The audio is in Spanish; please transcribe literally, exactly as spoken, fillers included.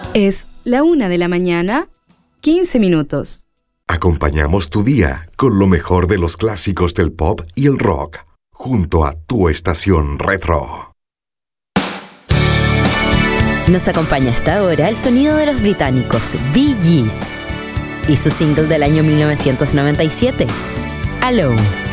Es la una de la mañana, quince minutos. Acompañamos tu día con lo mejor de los clásicos del pop y el rock, junto a tu estación retro. Nos acompaña hasta ahora el sonido de los británicos Bee Gees y su single del año mil novecientos noventa y siete, Alone.